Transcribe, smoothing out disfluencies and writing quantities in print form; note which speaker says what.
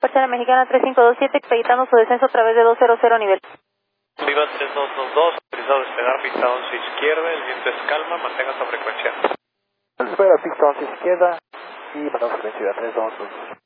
Speaker 1: Persona Mexicana 3527, expeditando su descenso a través de 200 nivel.
Speaker 2: Viva 3222, autorizado a despegar pista 11 izquierda, el viento es calma, mantenga su frecuencia.
Speaker 3: Espera pista 11 izquierda y mandamos frecuencia 3222.